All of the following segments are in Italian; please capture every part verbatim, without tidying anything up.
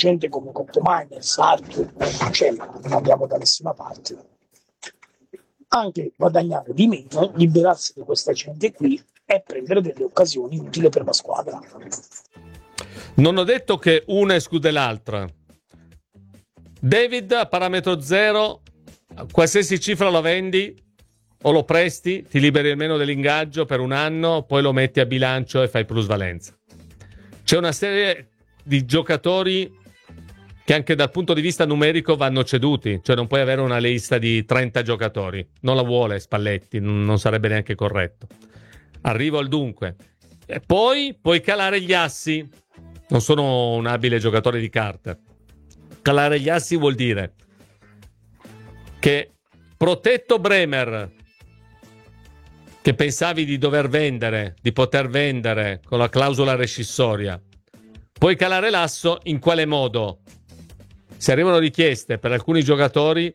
gente come Cottomagner, Sarri, cioè, non andiamo da nessuna parte. Anche guadagnare di meno, liberarsi di questa gente qui e prendere delle occasioni utili per la squadra. Non ho detto che una esclude l'altra. David a parametro zero, qualsiasi cifra lo vendi o lo presti, ti liberi almeno dell'ingaggio per un anno, poi lo metti a bilancio e fai plusvalenza. C'è una serie di giocatori che anche dal punto di vista numerico vanno ceduti, cioè non puoi avere una lista di trenta giocatori, non la vuole Spalletti, non sarebbe neanche corretto. Arrivo al dunque. E poi puoi calare gli assi. Non sono un abile giocatore di carte. Calare gli assi vuol dire che protetto Bremer, che pensavi di dover vendere, di poter vendere con la clausola rescissoria, puoi calare l'asso in quale modo? Se arrivano richieste per alcuni giocatori,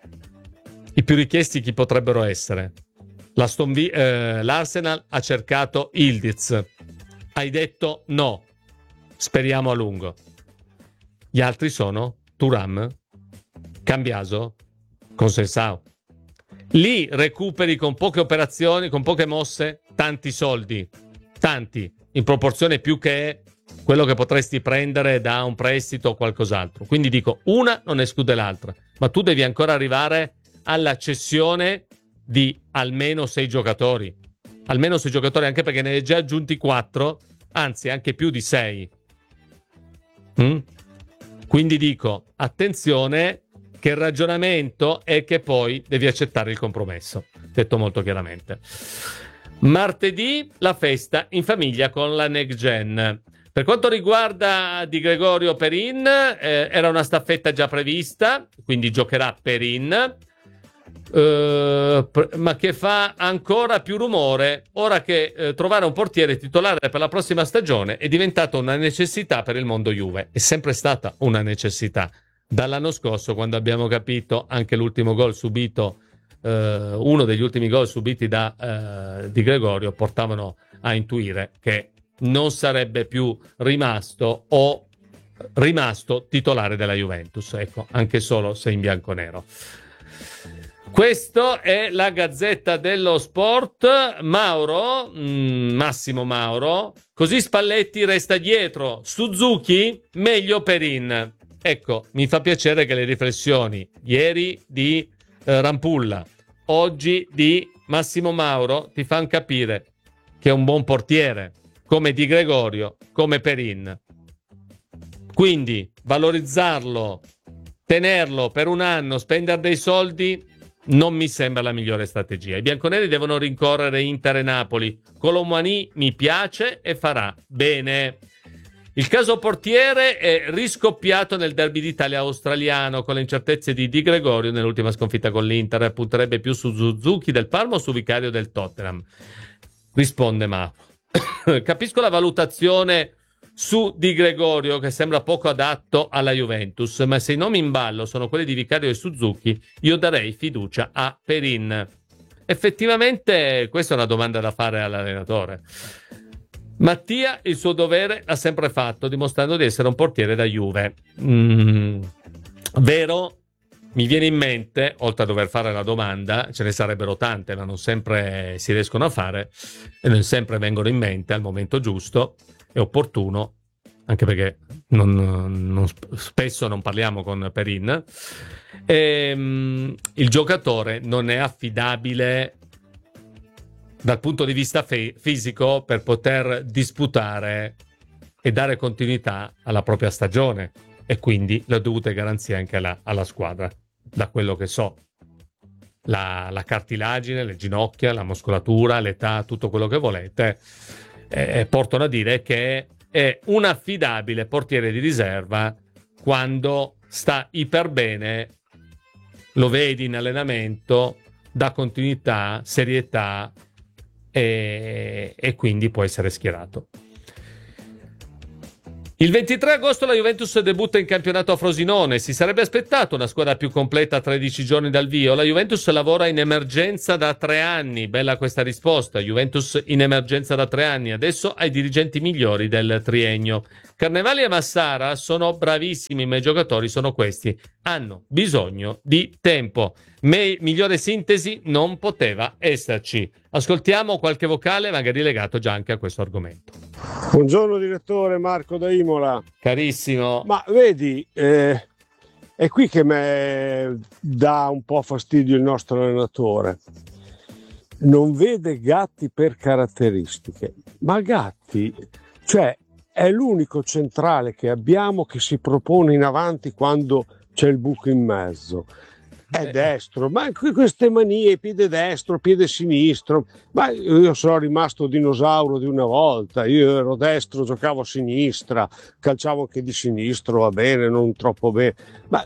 i più richiesti chi potrebbero essere? L'Aston v- eh, L'Arsenal ha cercato Ildiz, hai detto no, speriamo a lungo. Gli altri sono Thuram, Cambiaso, Consensao. Lì recuperi con poche operazioni, con poche mosse, tanti soldi, tanti, in proporzione più che quello che potresti prendere da un prestito o qualcos'altro. Quindi dico, una non esclude l'altra, ma tu devi ancora arrivare alla cessione di almeno sei giocatori. Almeno sei giocatori, anche perché ne hai già aggiunti quattro, anzi anche più di sei. Mm? Quindi dico, attenzione, che il ragionamento è che poi devi accettare il compromesso, detto molto chiaramente. Martedì la festa in famiglia con la Next Gen. Per quanto riguarda Di Gregorio Perin, eh, era una staffetta già prevista, quindi giocherà Perin, eh, ma che fa ancora più rumore ora che eh, trovare un portiere titolare per la prossima stagione è diventata una necessità per il mondo Juve. È sempre stata una necessità. Dall'anno scorso, quando abbiamo capito anche l'ultimo gol subito, eh, uno degli ultimi gol subiti da eh, Di Gregorio, portavano a intuire che non sarebbe più rimasto o rimasto titolare della Juventus, ecco, anche solo se in bianconero. Questo è la Gazzetta dello Sport. Mauro, mh, Massimo Mauro, così Spalletti resta dietro. Suzuki, meglio Perin. Ecco, mi fa piacere che le riflessioni ieri di eh, Rampulla, oggi di Massimo Mauro, ti fanno capire che è un buon portiere, come Di Gregorio, come Perin. Quindi valorizzarlo, tenerlo per un anno, spendere dei soldi, non mi sembra la migliore strategia. I bianconeri devono rincorrere Inter e Napoli. Colomani mi piace e farà bene. Il caso portiere è riscoppiato nel derby d'Italia australiano con le incertezze di Di Gregorio nell'ultima sconfitta con l'Inter. Punterebbe più su Suzuki del Parma o su Vicario del Tottenham? Risponde Mauro. Capisco la valutazione su Di Gregorio, che sembra poco adatto alla Juventus, ma se i nomi in ballo sono quelli di Vicario e Suzuki, io darei fiducia a Perin. Effettivamente questa è una domanda da fare all'allenatore. Mattia il suo dovere l'ha sempre fatto, dimostrando di essere un portiere da Juve. Mm, vero? Mi viene in mente, oltre a dover fare la domanda, ce ne sarebbero tante, ma non sempre si riescono a fare e non sempre vengono in mente al momento giusto e opportuno, anche perché non, non, spesso non parliamo con Perin. E, um, il giocatore non è affidabile dal punto di vista fe- fisico per poter disputare e dare continuità alla propria stagione e quindi le dovute garanzie anche alla, alla squadra. Da quello che so, la, la cartilagine, le ginocchia, la muscolatura, l'età, tutto quello che volete, eh, portano a dire che è un affidabile portiere di riserva quando sta iper bene, lo vedi in allenamento, dà continuità, serietà e, e quindi può essere schierato. Il ventitré agosto la Juventus debutta in campionato a Frosinone. Si sarebbe aspettato una squadra più completa a tredici giorni dal via. La Juventus lavora in emergenza da tre anni. Bella questa risposta. Juventus in emergenza da tre anni. Adesso ai dirigenti migliori del triennio. Carnevali e Massara sono bravissimi, ma i giocatori sono questi. Hanno bisogno di tempo. Me- migliore sintesi non poteva esserci. Ascoltiamo qualche vocale, magari legato già anche a questo argomento. Buongiorno direttore, Marco da Imola. Carissimo. Ma vedi, eh, è qui che mi dà un po' fastidio il nostro allenatore. Non vede Gatti per caratteristiche, ma Gatti, cioè, è l'unico centrale che abbiamo che si propone in avanti quando c'è il buco in mezzo. È Eh. destro, ma qui queste manie, piede destro, piede sinistro, ma io sono rimasto dinosauro di una volta, io ero destro, giocavo a sinistra, calciavo anche di sinistro, va bene, non troppo bene, ma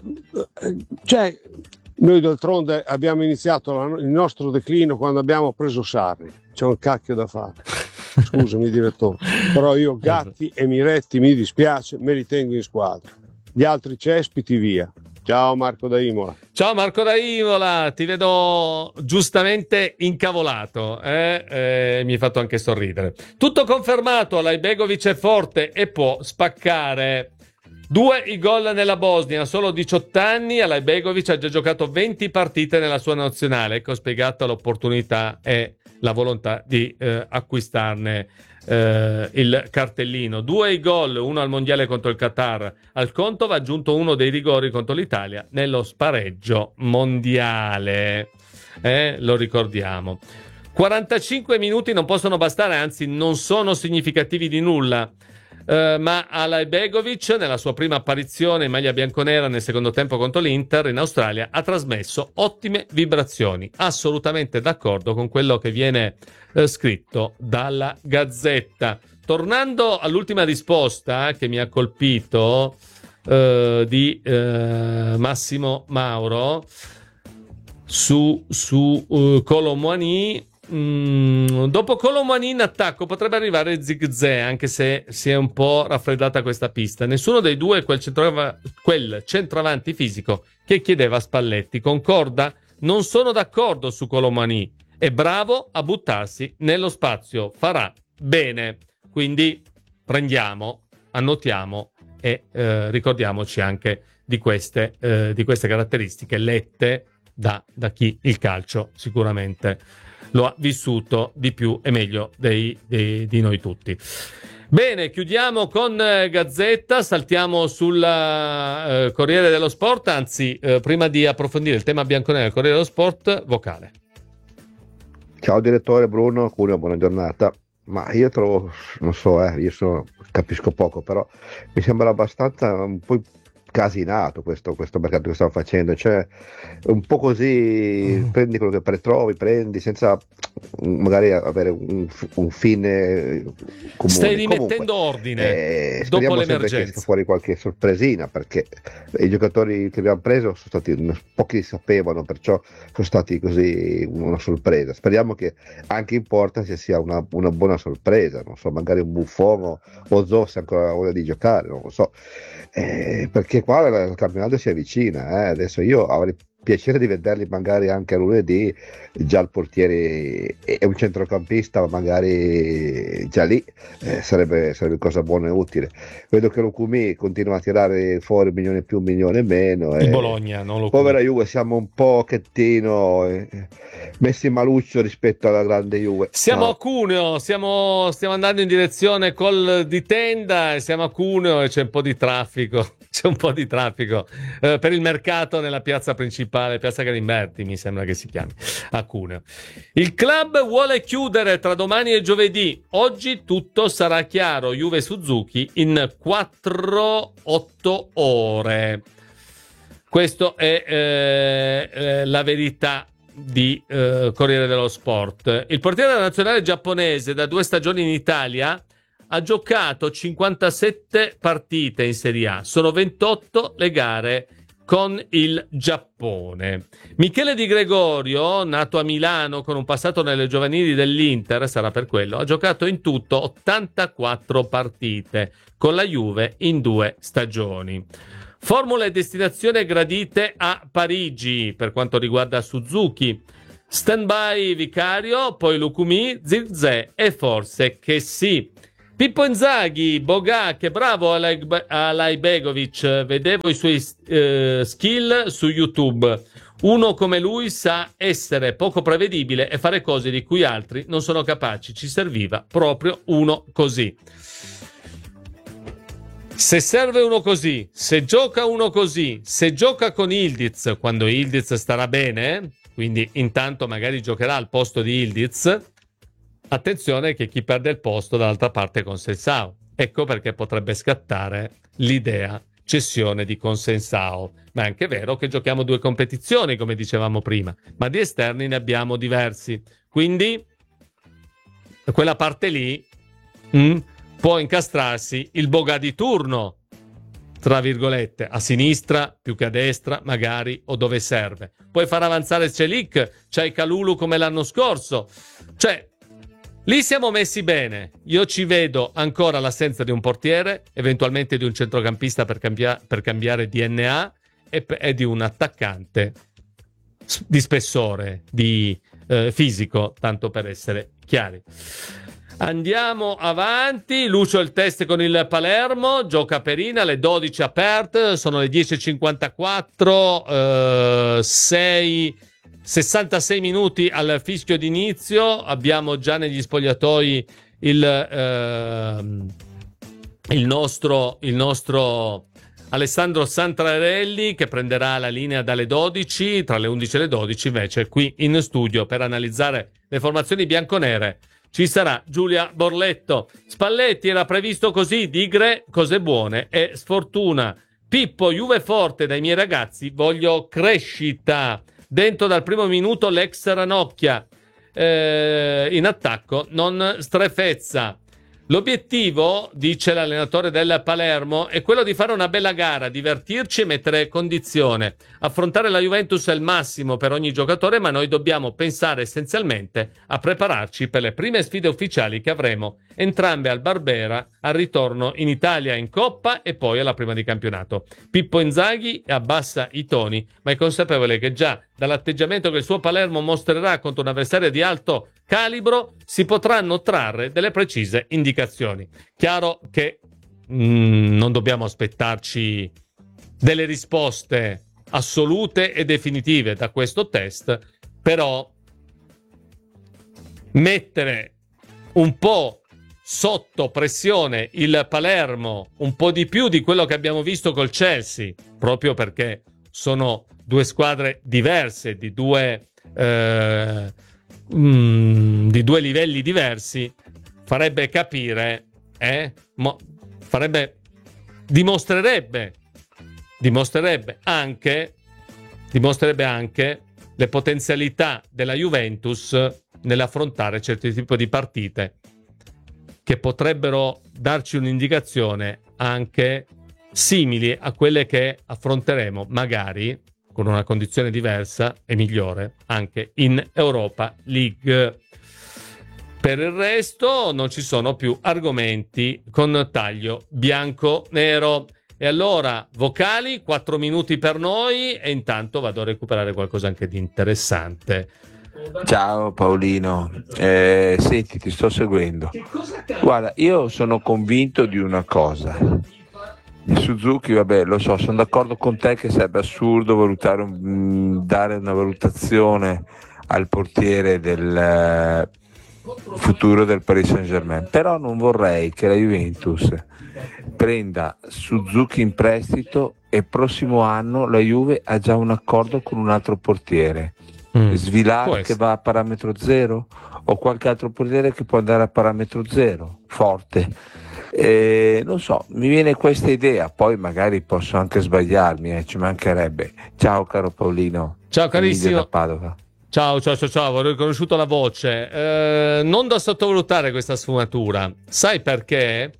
cioè noi d'altronde abbiamo iniziato la, il nostro declino quando abbiamo preso Sarri, c'è un cacchio da fare, scusami direttore, però io Gatti e Miretti mi dispiace, me li tengo in squadra, gli altri cespiti via. Ciao Marco da Imola. Ciao Marco da Imola, ti vedo giustamente incavolato, eh? Eh, mi hai fatto anche sorridere. Tutto confermato, Lajbegovic è forte e può spaccare. Due i gol nella Bosnia, solo diciotto anni, Lajbegovic ha già giocato venti partite nella sua nazionale, ecco spiegato l'opportunità e la volontà di eh, acquistarne Uh, il cartellino. Due i gol, uno al mondiale contro il Qatar. Al conto va aggiunto uno dei rigori contro l'Italia nello spareggio mondiale, eh, lo ricordiamo. quarantacinque minuti non possono bastare, anzi non sono significativi di nulla. Uh, ma Lajbegovic nella sua prima apparizione in maglia bianconera nel secondo tempo contro l'Inter in Australia ha trasmesso ottime vibrazioni, assolutamente d'accordo con quello che viene uh, scritto dalla Gazzetta. Tornando all'ultima risposta che mi ha colpito uh, di uh, Massimo Mauro su, su uh, Kolo Muani. Mm, dopo Kolo Muani in attacco potrebbe arrivare Zirkzee, anche se si è un po' raffreddata questa pista. Nessuno dei due è quel, centrova- quel centravanti fisico che chiedeva Spalletti. Concorda? Non sono d'accordo su Kolo Muani. È bravo a buttarsi nello spazio, farà bene. Quindi prendiamo, annotiamo e eh, ricordiamoci anche di queste, eh, di queste caratteristiche lette da, da chi il calcio sicuramente lo ha vissuto di più e meglio dei, dei, di noi tutti. Bene, chiudiamo con eh, Gazzetta, saltiamo sul eh, Corriere dello Sport, anzi eh, prima di approfondire il tema bianconero del Corriere dello Sport, vocale. Ciao direttore Bruno, Cuneo, buona giornata. Ma io trovo, non so, eh, io sono, capisco poco, però mi sembra abbastanza un po' casinato questo, questo mercato che stiamo facendo, cioè un po' così, mm. prendi quello che trovi, prendi senza magari avere un, un fine comune. Stai rimettendo Comunque, ordine eh, dopo speriamo l'emergenza. Che esca fuori qualche sorpresina, perché i giocatori che abbiamo preso sono stati, pochi li sapevano, perciò sono stati così una sorpresa. Speriamo che anche in porta sia, sia una, una buona sorpresa, non so, magari un Buffon o, o Zoff se ancora voglia di giocare, non lo so, eh, perché qua il campionato si avvicina, eh. Adesso io avrei piacere di vederli magari anche a lunedì, già il portiere e un centrocampista magari già lì, eh, sarebbe, sarebbe cosa buona e utile. Vedo che Lukumi continua a tirare fuori un milione più, un milione meno, il e Bologna, non lo povera Juve, siamo un pochettino eh, messi maluccio rispetto alla grande Juve. Siamo no. a Cuneo, siamo, stiamo andando in direzione col di Tenda e siamo a Cuneo e c'è un po' di traffico. C'è un po' di traffico eh, per il mercato nella piazza principale, piazza Galimberti mi sembra che si chiami, a Cuneo. Il club vuole chiudere tra domani e giovedì. Oggi tutto sarà chiaro. Juve Suzuki in quattro otto ore. Questo è eh, eh, la verità di eh, Corriere dello Sport. Il portiere della nazionale giapponese da due stagioni in Italia ha giocato cinquantasette partite in Serie A, sono ventotto le gare con il Giappone. Michele Di Gregorio, nato a Milano con un passato nelle giovanili dell'Inter, sarà per quello, ha giocato in tutto ottantaquattro partite con la Juve in due stagioni. Formula e destinazione gradite a Parigi per quanto riguarda Suzuki. Stand-by Vicario, poi Lukumi, Zirze e forse che sì. Pippo Inzaghi, Boga, che bravo Alajbegovic, vedevo i suoi eh, skill su YouTube. Uno come lui sa essere poco prevedibile e fare cose di cui altri non sono capaci. Ci serviva proprio uno così. Se serve uno così, se gioca uno così, se gioca con Ildiz, quando Ildiz starà bene, quindi intanto magari giocherà al posto di Ildiz, attenzione che chi perde il posto dall'altra parte è Consensao. Ecco perché potrebbe scattare l'idea cessione di Consensao. Ma è anche vero che giochiamo due competizioni, come dicevamo prima, ma di esterni ne abbiamo diversi. Quindi quella parte lì mh, può incastrarsi il Boga di turno, tra virgolette, a sinistra più che a destra, magari, o dove serve. Puoi far avanzare Celik, c'hai Kalulu come l'anno scorso. Cioè, lì siamo messi bene. Io ci vedo ancora l'assenza di un portiere, eventualmente di un centrocampista per, cambia- per cambiare D N A e, pe- e di un attaccante di spessore, di eh, fisico, tanto per essere chiari. Andiamo avanti. Lucio il test con il Palermo, gioca Perina alle dodici aperte, sono le dieci e cinquantaquattro, eh, sei, sessantasei minuti al fischio d'inizio. Abbiamo già negli spogliatoi il, eh, il nostro il nostro Alessandro Santarelli, che prenderà la linea dalle dodici, tra le undici e le dodici. Invece qui in studio per analizzare le formazioni bianconere ci sarà Giulia Borletto. Spalletti era previsto così, Digre cose buone e sfortuna. Pippo, Juve forte dai miei ragazzi, voglio crescita. Dentro dal primo minuto l'ex Ranocchia, eh, in attacco non strefezza. L'obiettivo, dice l'allenatore del Palermo, è quello di fare una bella gara, divertirci e mettere condizione. Affrontare la Juventus è il massimo per ogni giocatore, ma noi dobbiamo pensare essenzialmente a prepararci per le prime sfide ufficiali che avremo entrambe al Barbera, al ritorno in Italia in Coppa e poi alla prima di campionato. Pippo Inzaghi abbassa i toni, ma è consapevole che già dall'atteggiamento che il suo Palermo mostrerà contro un avversario di alto calibro si potranno trarre delle precise indicazioni. Chiaro che mh, non dobbiamo aspettarci delle risposte assolute e definitive da questo test, però mettere un po' sotto pressione il Palermo, un po' di più di quello che abbiamo visto col Chelsea, proprio perché sono due squadre diverse, di due eh, mm, di due livelli diversi, farebbe capire, eh, mo, farebbe dimostrerebbe dimostrerebbe anche dimostrerebbe anche le potenzialità della Juventus nell'affrontare certi tipi di partite che potrebbero darci un'indicazione anche simili a quelle che affronteremo magari con una condizione diversa e migliore anche in Europa League. Per il resto non ci sono più argomenti con taglio bianco-nero. E allora, vocali, quattro minuti per noi e intanto vado a recuperare qualcosa anche di interessante. Ciao Paolino, eh, senti, ti sto seguendo. Guarda, io sono convinto di una cosa. Suzuki, vabbè, lo so, sono d'accordo con te che sarebbe assurdo valutare un, dare una valutazione al portiere del eh, futuro del Paris Saint-Germain, però non vorrei che la Juventus prenda Suzuki in prestito e prossimo anno la Juve ha già un accordo con un altro portiere. Mm. Svilar che va a parametro zero o qualche altro portiere che può andare a parametro zero, forte. Eh, non so, mi viene questa idea, poi magari posso anche sbagliarmi, eh, ci mancherebbe. Ciao caro Paolino. Ciao carissimo. Da Padova. Ciao, ciao, ciao, ciao, ho riconosciuto la voce. Eh, non da sottovalutare questa sfumatura. Sai perché?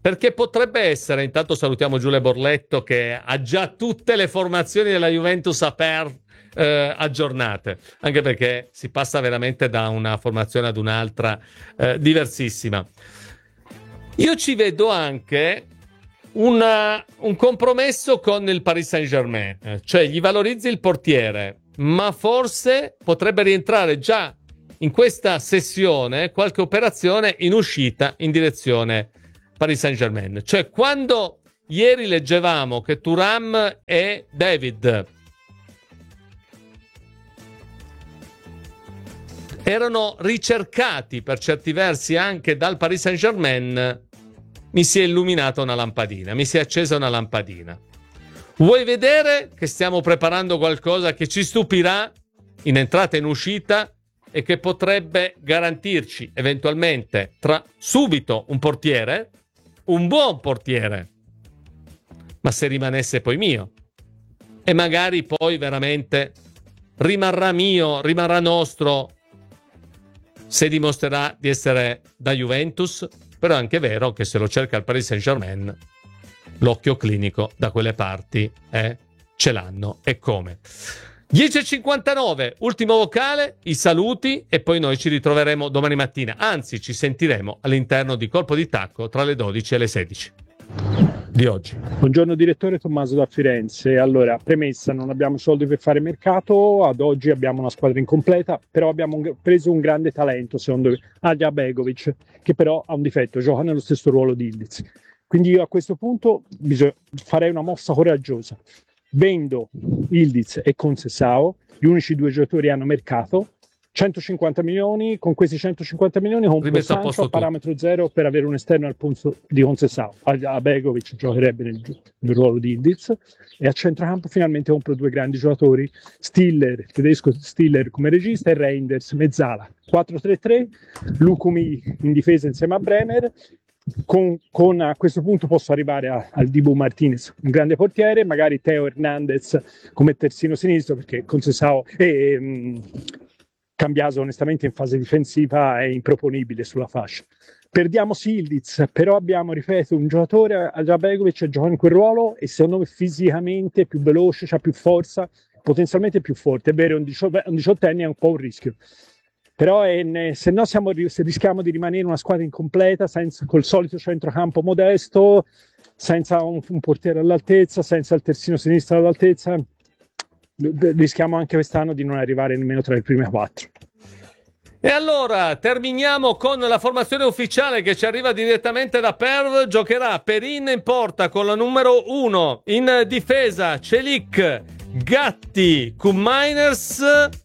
perché potrebbe essere, intanto salutiamo Giulia Borletto che ha già tutte le formazioni della Juventus aper eh, aggiornate, anche perché si passa veramente da una formazione ad un'altra eh, diversissima. Io ci vedo anche una, un compromesso con il Paris Saint-Germain, cioè gli valorizzi il portiere, ma forse potrebbe rientrare già in questa sessione qualche operazione in uscita in direzione Paris Saint-Germain. Cioè, quando ieri leggevamo che Thuram e David erano ricercati per certi versi anche dal Paris Saint-Germain, mi si è illuminata una lampadina, mi si è accesa una lampadina. Vuoi vedere che stiamo preparando qualcosa che ci stupirà in entrata e in uscita e che potrebbe garantirci eventualmente tra subito un portiere, un buon portiere, ma se rimanesse poi mio, e magari poi veramente rimarrà mio, rimarrà nostro se dimostrerà di essere da Juventus. Però è anche vero che se lo cerca il Paris Saint-Germain, l'occhio clinico da quelle parti eh, ce l'hanno, e come. dieci e cinquantanove, ultimo vocale, i saluti, e poi noi ci ritroveremo domani mattina. Anzi, ci sentiremo all'interno di Colpo di Tacco tra le dodici e le sedici di oggi. Buongiorno direttore, Tommaso da Firenze. Allora, premessa, non abbiamo soldi per fare mercato, ad oggi abbiamo una squadra incompleta, però abbiamo un, preso un grande talento, secondo me, Alja Begovic, che però ha un difetto, gioca nello stesso ruolo di Ildiz. Quindi io a questo punto bisog- farei una mossa coraggiosa. Vendo Ildiz e Conceição, gli unici due giocatori hanno mercato, centocinquanta milioni, con questi centocinquanta milioni compro Sancho a parametro zero per avere un esterno al posto di Conceição. A Begovic giocherebbe nel, nel ruolo di Ildiz, e a centrocampo finalmente compro due grandi giocatori, Stiller, il tedesco Stiller come regista, e Reinders, mezzala. quattro tre tre, Lukumi in difesa insieme a Bremer. Con, con a questo punto posso arrivare a, al Dibu Martinez, un grande portiere, magari Theo Hernandez come terzino sinistro, perché Conceição e um, Cambiaso onestamente in fase difensiva è improponibile sulla fascia. Perdiamo Ildiz, però abbiamo, ripeto, un giocatore, Alja Begovic, gioca in quel ruolo e secondo me fisicamente è più veloce, ha più forza, potenzialmente più forte. È vero, un diciottenne è un po' un rischio. Però è, se no siamo, se rischiamo di rimanere una squadra incompleta, senza, col solito centrocampo modesto, senza un, un portiere all'altezza, senza il terzino sinistro all'altezza, rischiamo anche quest'anno di non arrivare nemmeno tra le prime quattro. E allora terminiamo con la formazione ufficiale che ci arriva direttamente da Perv. Giocherà Perin in porta con la numero uno, in difesa Celik, Gatti, Koopmeiners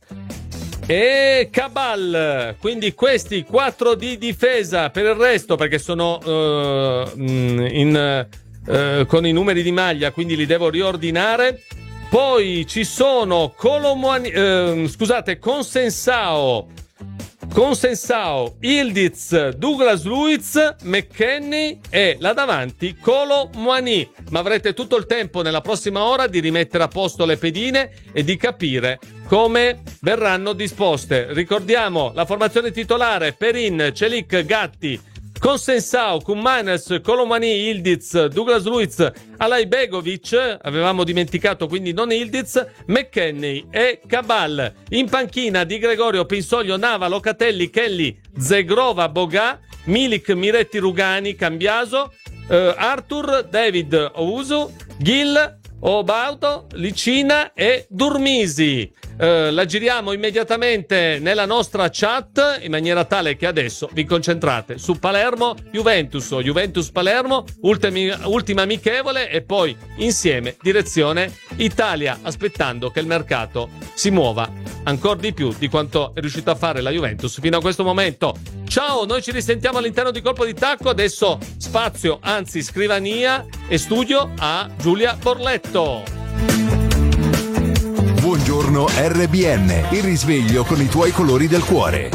e Cabal. Quindi questi quattro di difesa. Per il resto, perché sono uh, in, uh, con i numeri di maglia, quindi li devo riordinare. Poi ci sono Colomani, uh, scusate, Conceição, Conceição, Ildiz, Douglas Luiz, McKennie e là davanti Kolo Muani. Ma avrete tutto il tempo nella prossima ora di rimettere a posto le pedine e di capire come verranno disposte. Ricordiamo la formazione titolare: Perin, Celik, Gatti, Conceição, Koopmeiners, Kolo Muani, Ildiz, Douglas Luiz, Alaj Begovic, avevamo dimenticato quindi non Ildiz, McKennie e Cabal. In panchina Di Gregorio, Pinsoglio, Nava, Locatelli, Kelly, Zegrova, Boga, Milik, Miretti, Rugani, Cambiaso, eh, Arthur, David, Ousu, Gil, Obauto, Licina e Durmisi. Uh, la giriamo immediatamente nella nostra chat in maniera tale che adesso vi concentrate su Palermo Juventus o Juventus Palermo, ultimi, ultima amichevole, e poi insieme direzione Italia, aspettando che il mercato si muova ancora di più di quanto è riuscito a fare la Juventus fino a questo momento. Ciao, noi ci risentiamo all'interno di Colpo di Tacco. Adesso spazio, anzi scrivania e studio a Giulia Borletto. Buongiorno R B N, il risveglio con i tuoi colori del cuore.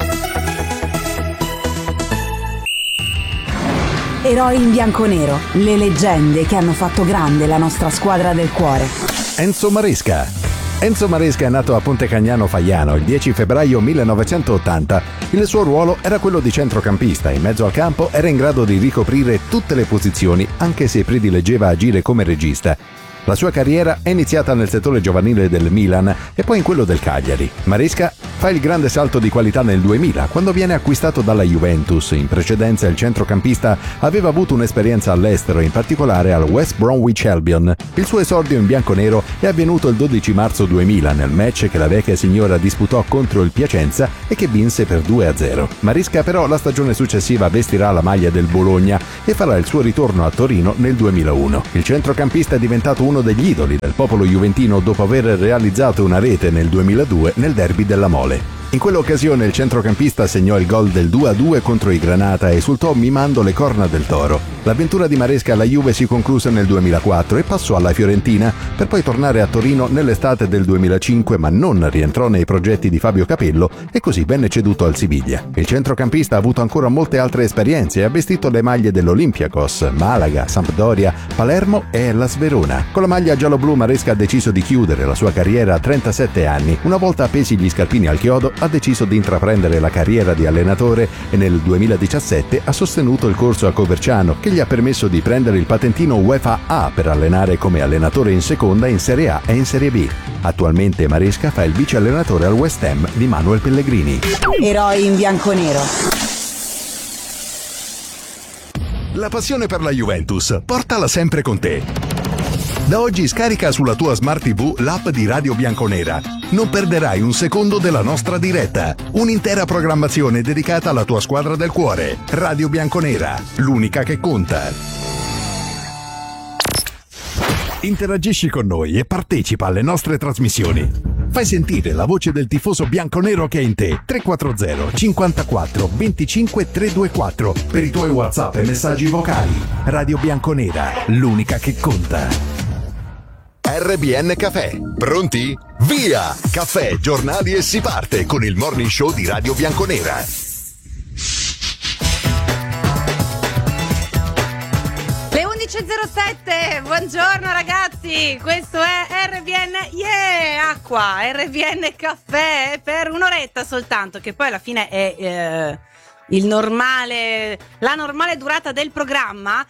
Eroi in bianconero, le leggende che hanno fatto grande la nostra squadra del cuore. Enzo Maresca, Enzo Maresca è nato a Ponte Cagnano Faiano il dieci febbraio millenovecentottanta. Il suo ruolo era quello di centrocampista. In mezzo al campo era in grado di ricoprire tutte le posizioni, anche se predileggeva agire come regista. La sua carriera è iniziata nel settore giovanile del Milan e poi in quello del Cagliari. Maresca fa il grande salto di qualità nel duemila, quando viene acquistato dalla Juventus. In precedenza il centrocampista aveva avuto un'esperienza all'estero, in particolare al West Bromwich Albion. Il suo esordio in bianconero è avvenuto il dodici marzo duemila, nel match che la vecchia signora disputò contro il Piacenza e che vinse per due a zero. Maresca però la stagione successiva vestirà la maglia del Bologna e farà il suo ritorno a Torino nel duemilauno. Il centrocampista è diventato uno degli idoli del popolo juventino dopo aver realizzato una rete nel duemiladue nel derby della Mole. In quell'occasione il centrocampista segnò il gol del due a due contro i Granata e esultò mimando le corna del toro. L'avventura di Maresca alla Juve si concluse nel duemilaquattro e passò alla Fiorentina per poi tornare a Torino nell'estate del duemilacinque, ma non rientrò nei progetti di Fabio Capello e così venne ceduto al Siviglia. Il centrocampista ha avuto ancora molte altre esperienze e ha vestito le maglie dell'Olympiakos, Malaga, Sampdoria, Palermo e la Sverona. Con la maglia giallo-blu Maresca ha deciso di chiudere la sua carriera a trentasette anni. Una volta appesi gli scarpini al chiodo ha deciso di intraprendere la carriera di allenatore e nel duemiladiciassette ha sostenuto il corso a Coverciano che gli ha permesso di prendere il patentino UEFA A per allenare come allenatore in seconda, in Serie A e in Serie B. Attualmente Maresca fa il vice allenatore al West Ham di Manuel Pellegrini. Eroi in bianconero. La passione per la Juventus, portala sempre con te. Da oggi scarica sulla tua Smart tivù l'app di Radio Bianconera. Non perderai un secondo della nostra diretta. Un'intera programmazione dedicata alla tua squadra del cuore. Radio Bianconera, l'unica che conta. Interagisci con noi e partecipa alle nostre trasmissioni. Fai sentire la voce del tifoso bianconero che è in te. tre quattro zero cinquantaquattro venticinque trecentoventiquattro per i tuoi WhatsApp e messaggi vocali. Radio Bianconera, l'unica che conta. R B N Caffè. Pronti? Via! Caffè, giornali e si parte con il morning show di Radio Bianconera. Le undici e zero sette, buongiorno ragazzi, questo è R B N, yeah, acqua, R B N Caffè per un'oretta soltanto, che poi alla fine è... Eh... il normale, la normale durata del programma,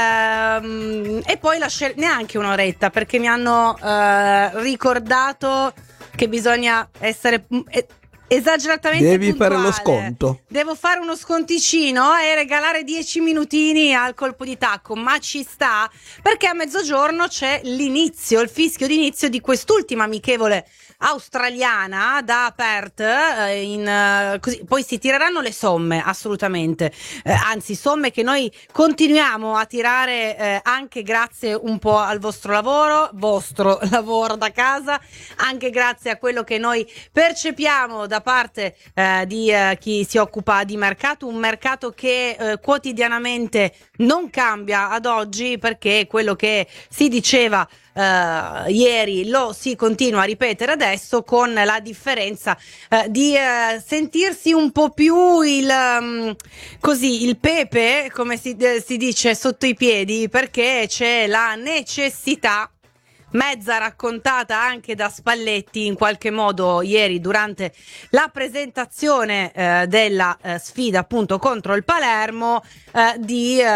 ehm, e poi lasciare neanche un'oretta perché mi hanno eh, ricordato che bisogna essere eh, esageratamente devi puntuale. fare lo sconto, devo fare uno sconticino e regalare dieci minutini al colpo di tacco, ma ci sta perché a mezzogiorno c'è l'inizio, il fischio d'inizio di quest'ultima amichevole australiana da Perth, eh, in, eh, così, poi si tireranno le somme assolutamente, eh, anzi somme che noi continuiamo a tirare eh, anche grazie un po' al vostro lavoro, vostro lavoro da casa, anche grazie a quello che noi percepiamo da parte eh, di eh, chi si occupa di mercato, un mercato che eh, quotidianamente non cambia ad oggi, perché quello che si diceva Uh, ieri lo si continua a ripetere adesso, con la differenza uh, di uh, sentirsi un po' più il um, così il pepe, come si, uh, si dice, sotto i piedi, perché c'è la necessità, mezza raccontata anche da Spalletti in qualche modo ieri durante la presentazione eh, della eh, sfida appunto contro il Palermo, eh, di eh,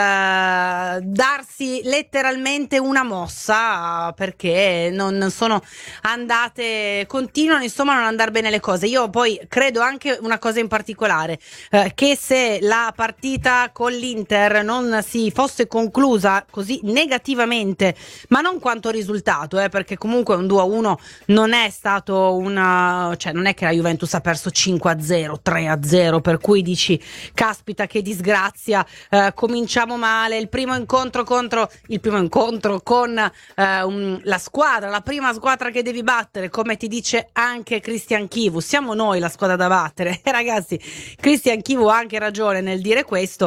darsi letteralmente una mossa, perché non sono andate, continuano insomma a non andare bene le cose. Io poi credo anche una cosa in particolare, eh, che se la partita con l'Inter non si fosse conclusa così negativamente, ma non quanto risultato, Eh, perché comunque un due a uno non è stato una, cioè non è che la Juventus ha perso cinque a zero, tre a zero, per cui dici caspita che disgrazia, eh, cominciamo male, il primo incontro contro il primo incontro con eh, un, la squadra, la prima squadra che devi battere, come ti dice anche Christian Chivu, siamo noi la squadra da battere. E ragazzi, Christian Chivu ha anche ragione nel dire questo.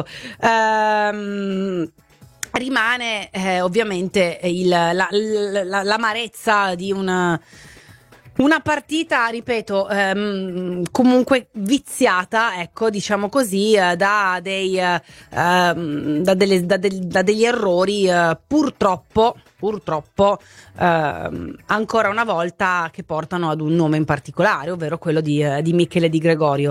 Ehm Rimane eh, ovviamente il, la, la, l'amarezza di una, una partita, ripeto, ehm, comunque viziata, ecco, diciamo così, eh, da, dei, eh, da, delle, da, del, da degli errori eh, purtroppo purtroppo ehm, ancora una volta che portano ad un nome in particolare, ovvero quello di, eh, di Michele Di Gregorio.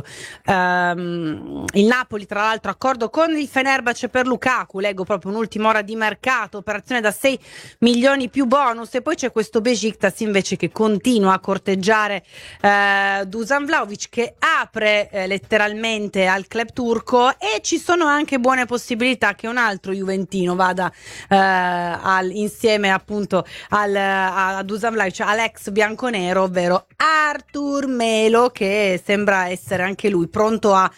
Ehm, il Napoli tra l'altro accordo con il Fenerbahce per Lukaku, leggo proprio un'ultima ora di mercato, operazione da sei milioni più bonus, e poi c'è questo Besiktas invece che continua a corteggiare eh, Dusan Vlahovic, che apre eh, letteralmente al club turco, e ci sono anche buone possibilità che un altro juventino vada eh, al, insieme appunto al, a Dusan Vlahovic, all'ex bianconero, ovvero Artur Melo, che sembra essere anche lui pronto a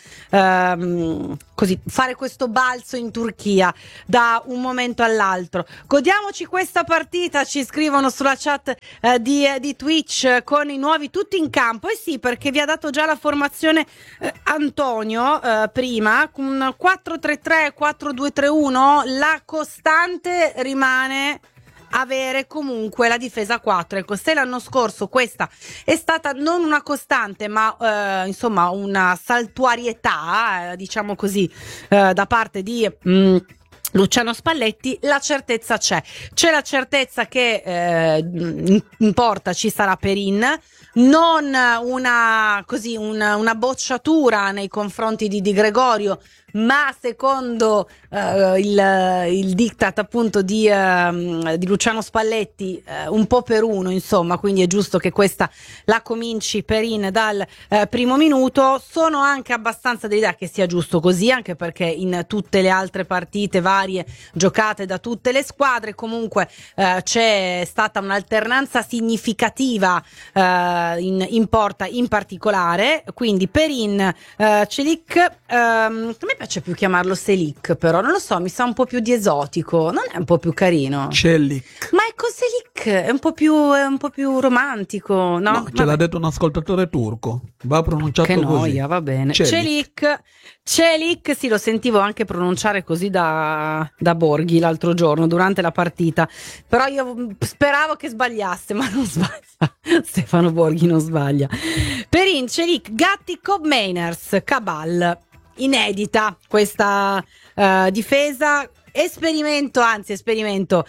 ehm, così fare questo balzo in Turchia da un momento all'altro. Godiamoci questa partita, ci scrivono sulla chat eh, di, eh, di Twitch, con i nuovi tutti in campo. E eh sì, perché vi ha dato già la formazione eh, Antonio eh, prima, un quattro tre tre quattro due tre uno. La costante rimane avere comunque la difesa a quattro. Ecco, se l'anno scorso questa è stata non una costante, ma eh, insomma una saltuarietà, eh, diciamo così, eh, da parte di mh, Luciano Spalletti, la certezza c'è. C'è la certezza che eh, in, in porta ci sarà Perin, non una così una, una bocciatura nei confronti di Di Gregorio, ma secondo uh, il, il diktat appunto di, uh, di Luciano Spalletti, uh, un po' per uno, insomma, quindi è giusto che questa la cominci Perin dal uh, primo minuto. Sono anche abbastanza dell'idea che sia giusto così, anche perché in tutte le altre partite varie giocate da tutte le squadre comunque uh, c'è stata un'alternanza significativa uh, in, in porta in particolare, quindi Perin, uh, Celik, um, come piace più chiamarlo Selic, però non lo so, mi sa un po' più di esotico, non è un po' più carino? Celic. Ma ecco, Selic è un po' più è un po' più romantico, no? No, ce l'ha detto un ascoltatore turco, va pronunciato che così. Noia, va bene. Celic. Celic, sì, lo sentivo anche pronunciare così da, da Borghi l'altro giorno durante la partita, però io speravo che sbagliasse, ma non sbaglia. Stefano Borghi non sbaglia. Perin, Celic, Gatti, Cobb, Mainers, Cabal. Inedita questa uh, difesa, esperimento, anzi esperimento,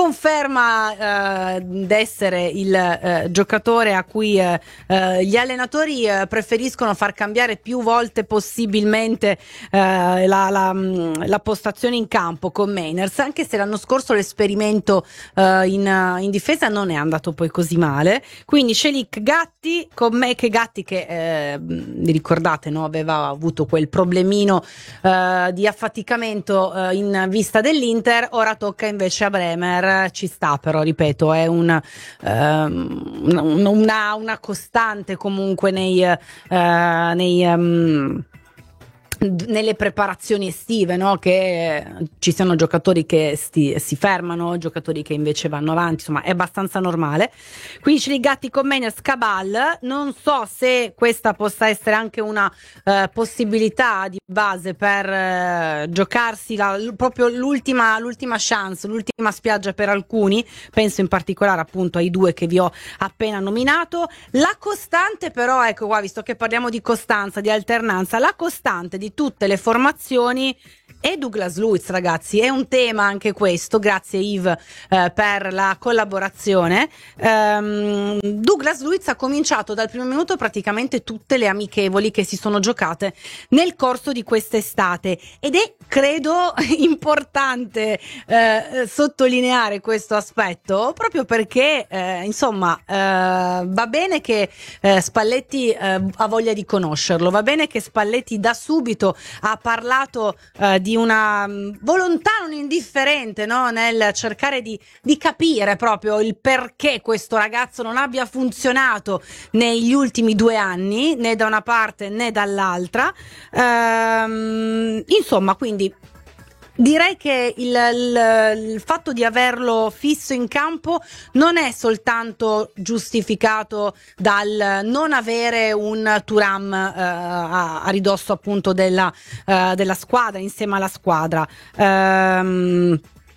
conferma uh, d'essere il uh, giocatore a cui uh, uh, gli allenatori uh, preferiscono far cambiare più volte possibilmente uh, la, la, la postazione in campo con Mainers, anche se l'anno scorso l'esperimento uh, in, uh, in difesa non è andato poi così male. Quindi Celic, Gatti, con me che Gatti che eh, vi ricordate, no? Aveva avuto quel problemino uh, di affaticamento uh, in vista dell'Inter, ora tocca invece a Bremer. Ci sta, però ripeto, è un, um, una, una costante comunque nei, uh, nei um, nelle preparazioni estive, no? Che ci siano giocatori che sti, si fermano, giocatori che invece vanno avanti, insomma è abbastanza normale. Quindi c'è i Gatti con Mainers, Cabal. Non so se questa possa essere anche una eh, possibilità di base per eh, giocarsi la, l- proprio l'ultima, l'ultima chance, l'ultima spiaggia per alcuni, penso in particolare appunto ai due che vi ho appena nominato. La costante però, ecco qua, visto che parliamo di costanza, di alternanza, la costante di tutte le formazioni è Douglas Luiz, ragazzi. È un tema anche questo, grazie Yves eh, per la collaborazione. um, Douglas Luiz ha cominciato dal primo minuto praticamente tutte le amichevoli che si sono giocate nel corso di quest'estate, ed è credo importante eh, sottolineare questo aspetto, proprio perché eh, insomma eh, va bene che eh, Spalletti eh, ha voglia di conoscerlo, va bene che Spalletti da subito ha parlato eh, di una volontà non indifferente, no? Nel cercare di, di capire proprio il perché questo ragazzo non abbia funzionato negli ultimi due anni, né da una parte né dall'altra. Ehm, insomma, quindi direi che il, il, il fatto di averlo fisso in campo non è soltanto giustificato dal non avere un Thuram eh, a, a ridosso appunto della, eh, della squadra, insieme alla squadra. Ehm,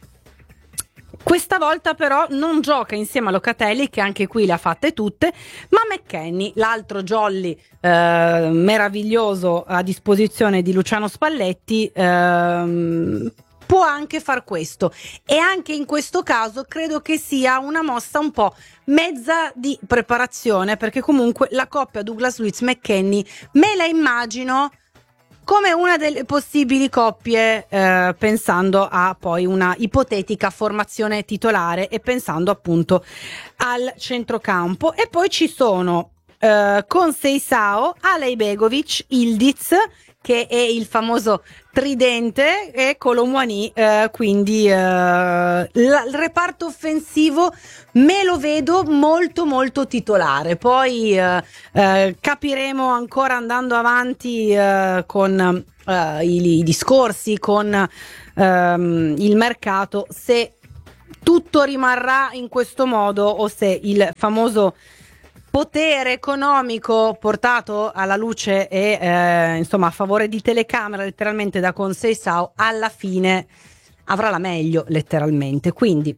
Questa volta però non gioca insieme a Locatelli, che anche qui le ha fatte tutte, ma McKennie, l'altro jolly eh, meraviglioso a disposizione di Luciano Spalletti, ehm, può anche far questo, e anche in questo caso credo che sia una mossa un po' mezza di preparazione, perché comunque la coppia Douglas Luiz-McKennie me la immagino come una delle possibili coppie, eh, pensando a poi una ipotetica formazione titolare e pensando appunto al centrocampo. E poi ci sono Uh, con Seisao, Alej Begovic, Ildiz, che è il famoso tridente, e Kolo Muani, uh, quindi uh, la, il reparto offensivo me lo vedo molto molto titolare. Poi uh, uh, capiremo ancora andando avanti uh, con uh, i, i discorsi, con uh, il mercato, se tutto rimarrà in questo modo o se il famoso potere economico portato alla luce e eh, insomma a favore di telecamera letteralmente da Conceição alla fine avrà la meglio letteralmente. Quindi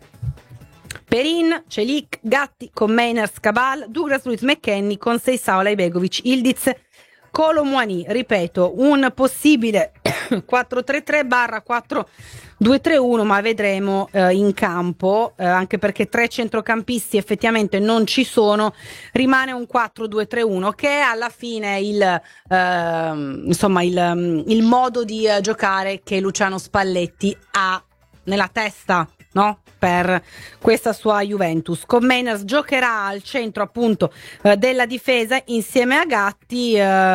Perin, Celik, Gatti, Komeiner, Cabal, Douglas Luiz-McKennie, Conceição, Alej Begovic, Ildiz, Kolo Muani. Ripeto, un possibile quattro tre tre barra quattro due tre uno, ma vedremo eh, in campo, eh, anche perché tre centrocampisti effettivamente non ci sono, rimane un quattro due tre uno che è alla fine il, eh, insomma il, il modo di eh, giocare che Luciano Spalletti ha nella testa, no? Per questa sua Juventus. Komeiner giocherà al centro appunto eh, della difesa insieme a Gatti,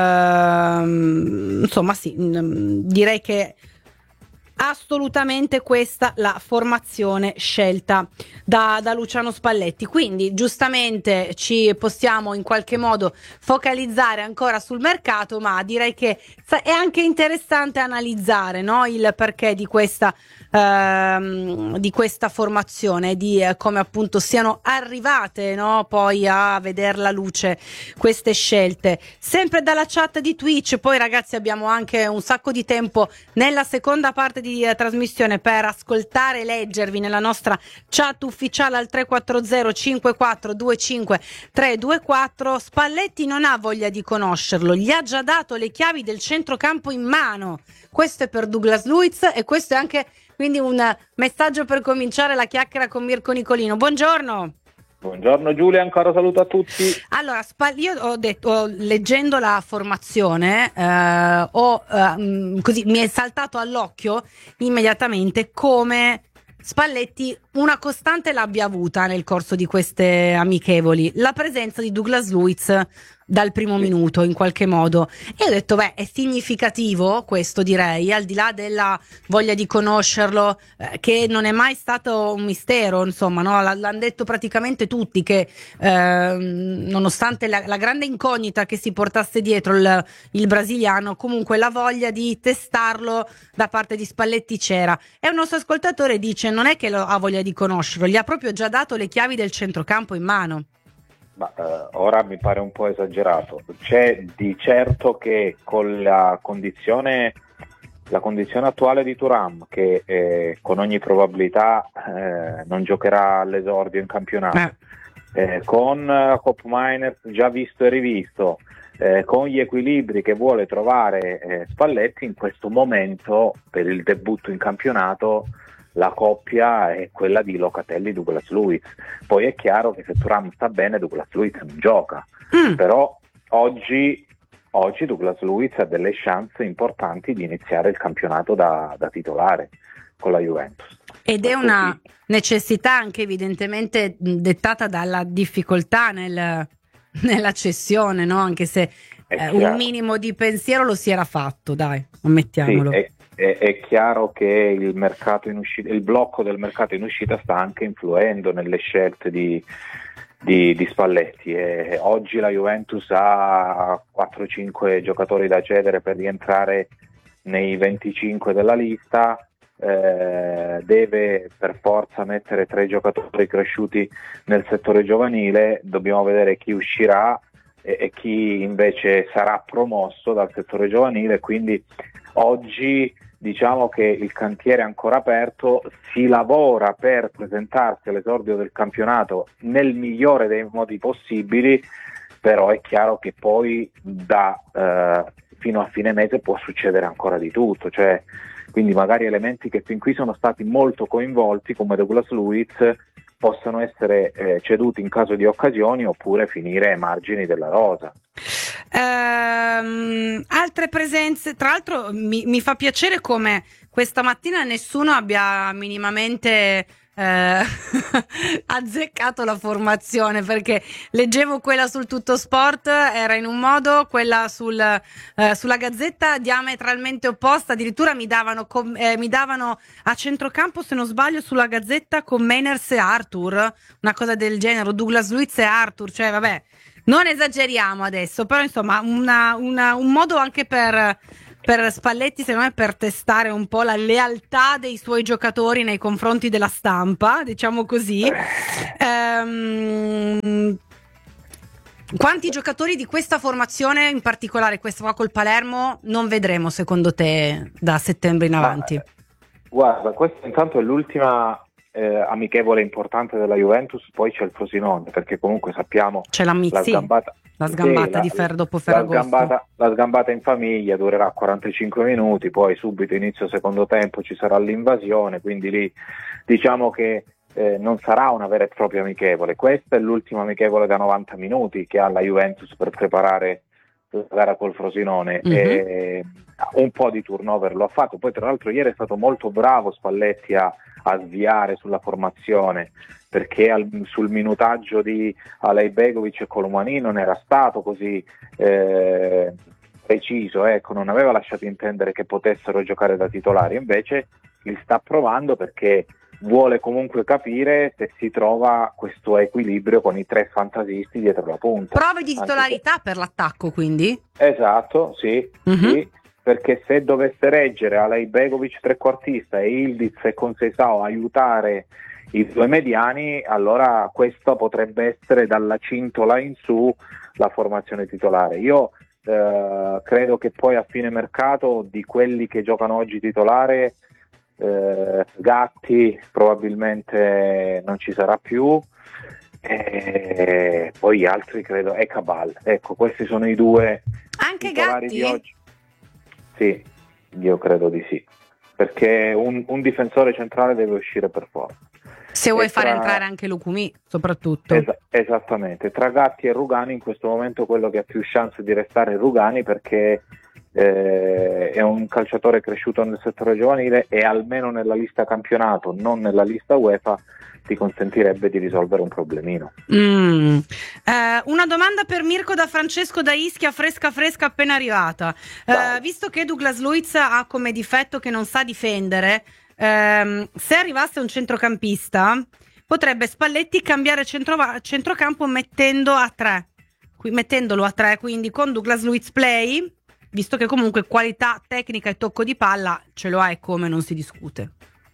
eh, insomma sì, mh, direi che assolutamente questa la formazione scelta da, da Luciano Spalletti. Quindi giustamente ci possiamo in qualche modo focalizzare ancora sul mercato, ma direi che è anche interessante analizzare, no, il perché di questa ehm, di questa formazione, di eh, come appunto siano arrivate, no, poi a veder la luce queste scelte. Sempre dalla chat di Twitch, poi ragazzi abbiamo anche un sacco di tempo nella seconda parte di di eh, trasmissione per ascoltare e leggervi nella nostra chat ufficiale al tre quattro zero cinque quattro due cinque tre due quattro. Spalletti non ha voglia di conoscerlo, gli ha già dato le chiavi del centrocampo in mano. Questo è per Douglas Luiz e questo è anche quindi un messaggio per cominciare la chiacchiera con Mirko Nicolino. Buongiorno. Buongiorno Giulia, ancora saluto a tutti. Allora, io ho detto, leggendo la formazione, eh, ho, eh, così mi è saltato all'occhio immediatamente come Spalletti una costante l'abbia avuta nel corso di queste amichevoli, la presenza di Douglas Luiz dal primo minuto in qualche modo, e ho detto beh, è significativo questo, direi, al di là della voglia di conoscerlo, eh, che non è mai stato un mistero, insomma, no? L- l'hanno detto praticamente tutti che eh, nonostante la, la grande incognita che si portasse dietro il, il brasiliano, comunque la voglia di testarlo da parte di Spalletti c'era. E un nostro ascoltatore dice non è che lo, ha voglia di conoscerlo, gli ha proprio già dato le chiavi del centrocampo in mano. Ma eh, ora mi pare un po' esagerato. C'è di certo che con la condizione la condizione attuale di Thuram, che eh, con ogni probabilità eh, non giocherà all'esordio in campionato, eh. Eh, con uh, Koopmeiners già visto e rivisto, eh, con gli equilibri che vuole trovare eh, Spalletti, in questo momento per il debutto in campionato la coppia è quella di Locatelli-Douglas Luiz. Poi è chiaro che se Thuram sta bene Douglas Luiz non gioca, mm. però oggi, oggi Douglas Luiz ha delle chance importanti di iniziare il campionato da, da titolare con la Juventus. Ed è una necessità anche evidentemente dettata dalla difficoltà nel, nella cessione, no? Anche se eh, un minimo di pensiero lo si era fatto, dai, ammettiamolo. Sì, è, è, è chiaro che il mercato in uscita, il blocco del mercato in uscita sta anche influendo nelle scelte di, di, di Spalletti. E oggi la Juventus ha quattro cinque giocatori da cedere per rientrare nei venticinque della lista. Eh, deve per forza mettere tre giocatori cresciuti nel settore giovanile. Dobbiamo vedere chi uscirà e, e chi invece sarà promosso dal settore giovanile, quindi oggi diciamo che il cantiere è ancora aperto, si lavora per presentarsi all'esordio del campionato nel migliore dei modi possibili, però è chiaro che poi da eh, fino a fine mese può succedere ancora di tutto, cioè quindi magari elementi che fin qui sono stati molto coinvolti come Douglas Luiz possano essere eh, ceduti in caso di occasioni oppure finire ai margini della rosa. Ehm, altre presenze, tra l'altro mi, mi fa piacere come questa mattina nessuno abbia minimamente eh, azzeccato la formazione, perché leggevo quella sul Tutto Sport era in un modo, quella sul, eh, sulla Gazzetta diametralmente opposta, addirittura mi davano, com- eh, mi davano a centrocampo, se non sbaglio, sulla Gazzetta con Meiners e Arthur, una cosa del genere, Douglas Luiz e Arthur, cioè vabbè, non esageriamo adesso, però insomma una, una, un modo anche per, per Spalletti, secondo me, per testare un po' la lealtà dei suoi giocatori nei confronti della stampa, diciamo così. Ehm, quanti giocatori di questa formazione, in particolare questa qua col Palermo, non vedremo secondo te da settembre in avanti? Ma, guarda, questa intanto è l'ultima Eh, amichevole importante della Juventus, poi c'è il Frosinone, perché comunque sappiamo c'è la, la sì, sgambata, la sgambata sì, di la, Fer dopo la Ferragosto. sgambata, la sgambata in famiglia durerà quarantacinque minuti, poi subito inizio secondo tempo ci sarà l'invasione, quindi lì diciamo che eh, non sarà una vera e propria amichevole. Questa è l'ultima amichevole da novanta minuti che ha la Juventus per preparare la gara col Frosinone. Mm-hmm. E un po' di turnover lo ha fatto, poi tra l'altro ieri è stato molto bravo Spalletti a a sviare sulla formazione, perché al, sul minutaggio di Alejbegovic e Colomani non era stato così eh, preciso, ecco, non aveva lasciato intendere che potessero giocare da titolari, invece li sta provando perché vuole comunque capire se si trova questo equilibrio con i tre fantasisti dietro la punta. Prove di titolarità se... per l'attacco, quindi? Esatto, sì, mm-hmm. sì. Perché se dovesse reggere Alejbegovic trequartista e Ildiz e Conceição aiutare i due mediani, allora questo potrebbe essere dalla cintola in su la formazione titolare. Io eh, credo che poi a fine mercato di quelli che giocano oggi titolare eh, Gatti probabilmente non ci sarà più, e poi gli altri credo e Cabal. Ecco, questi sono i due anche titolari Gatti? Di oggi. Sì, io credo di sì, perché un, un difensore centrale deve uscire per forza. Se vuoi tra... fare entrare anche Lukumi, soprattutto. Es- esattamente, tra Gatti e Rugani in questo momento quello che ha più chance di restare è Rugani, perché eh, è un calciatore cresciuto nel settore giovanile e almeno nella lista campionato, non nella lista UEFA, ti consentirebbe di risolvere un problemino. Mm. Eh, una domanda per Mirko da Francesco da Ischia, fresca fresca appena arrivata. Eh, visto che Douglas Luiz ha come difetto che non sa difendere, ehm, se arrivasse un centrocampista potrebbe Spalletti cambiare centro, centrocampo mettendo a tre, qui, mettendolo a tre, quindi con Douglas Luiz play, visto che comunque qualità tecnica e tocco di palla ce lo ha e come non si discute.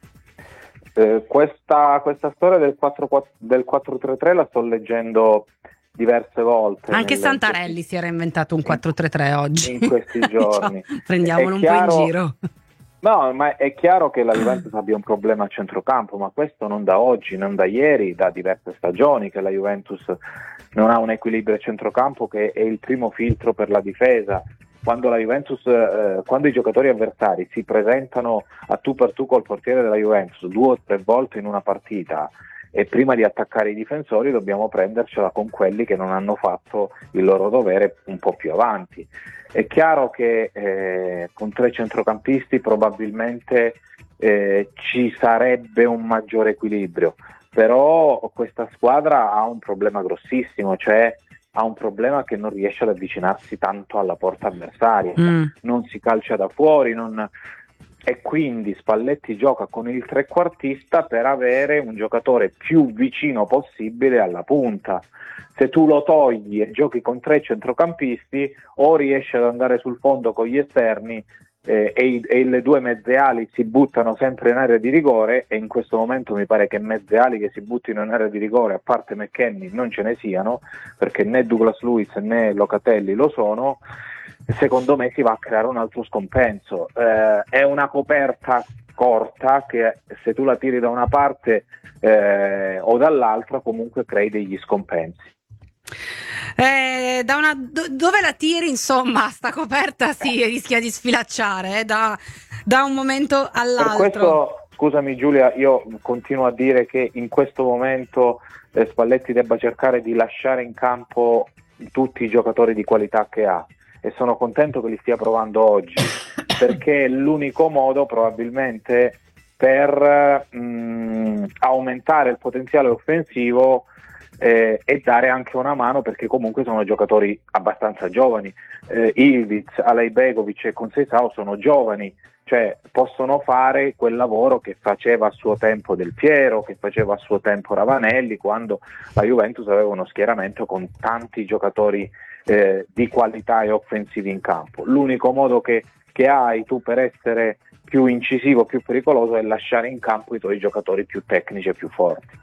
Eh, questa, questa storia del quattro tre tre la sto leggendo diverse volte. Anche nel, Santarelli si era inventato un quattro tre tre oggi. In questi giorni. Diciamo, prendiamolo un chiaro, po' in giro. No, ma è chiaro che la Juventus abbia un problema a centrocampo, ma questo non da oggi, non da ieri, da diverse stagioni che la Juventus non ha un equilibrio a centrocampo che è il primo filtro per la difesa. Quando la Juventus, eh, quando i giocatori avversari si presentano a tu per tu col portiere della Juventus due o tre volte in una partita, e prima di attaccare i difensori dobbiamo prendercela con quelli che non hanno fatto il loro dovere un po' più avanti. È chiaro che eh, con tre centrocampisti probabilmente eh, ci sarebbe un maggiore equilibrio, però questa squadra ha un problema grossissimo, cioè ha un problema che non riesce ad avvicinarsi tanto alla porta avversaria, mm. non si calcia da fuori, non... e quindi Spalletti gioca con il trequartista per avere un giocatore più vicino possibile alla punta. Se tu lo togli e giochi con tre centrocampisti, o riesci ad andare sul fondo con gli esterni eh, e, i, e le due mezze ali si buttano sempre in area di rigore, e in questo momento mi pare che mezze ali che si buttino in area di rigore, a parte McKennie, non ce ne siano, perché né Douglas Luiz né Locatelli lo sono. Secondo me si va a creare un altro scompenso. Eh, è una coperta corta che se tu la tiri da una parte eh, o dall'altra comunque crei degli scompensi. Eh, da una, do, dove la tiri, insomma, sta coperta si rischia di sfilacciare eh, da, da un momento all'altro. Per questo, scusami Giulia, io continuo a dire che in questo momento eh, Spalletti debba cercare di lasciare in campo tutti i giocatori di qualità che ha, e sono contento che li stia provando oggi, perché è l'unico modo probabilmente per mh, aumentare il potenziale offensivo eh, e dare anche una mano, perché comunque sono giocatori abbastanza giovani. eh, Ildiz, Alejbegovic e Conceição sono giovani, cioè possono fare quel lavoro che faceva a suo tempo Del Piero, che faceva a suo tempo Ravanelli, quando la Juventus aveva uno schieramento con tanti giocatori eh, di qualità e offensivi in campo. L'unico modo che, che hai tu per essere più incisivo, più pericoloso, è lasciare in campo i tuoi giocatori più tecnici e più forti.